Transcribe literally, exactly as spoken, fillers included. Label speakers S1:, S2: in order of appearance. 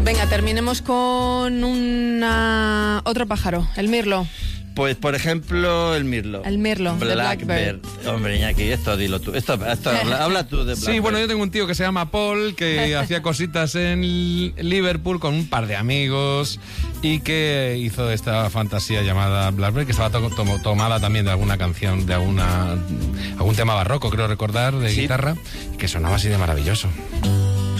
S1: Venga, terminemos con una... otro pájaro, el mirlo.
S2: Pues, por ejemplo, el mirlo.
S1: El mirlo, de Blackbird.
S2: Hombre, Iñaki, esto dilo tú. Esto, esto habla, habla tú de Blackbird.
S3: Sí, bueno, yo tengo un tío que se llama Paul, que hacía cositas en Liverpool con un par de amigos y que hizo esta fantasía llamada Blackbird, que estaba to to tomada también de alguna canción, de alguna algún tema barroco, creo recordar, de sí. guitarra, y que sonaba así de maravilloso.